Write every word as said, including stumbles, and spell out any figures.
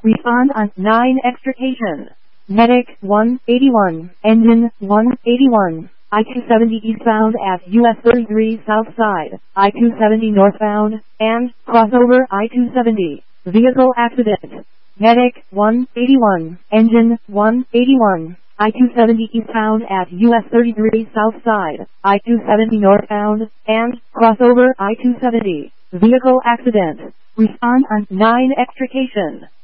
Respond on nine extrication. Medic one eighty-one, engine one eighty-one, I two seventy eastbound at U S thirty-three south side, I two seventy northbound, and crossover I two seventy. Vehicle accident. Medic one eighty-one, engine one eighty-one, I two seventy eastbound at U S thirty-three south side, I two seventy northbound, and crossover I two seventy. Vehicle accident. Respond on nine extrication.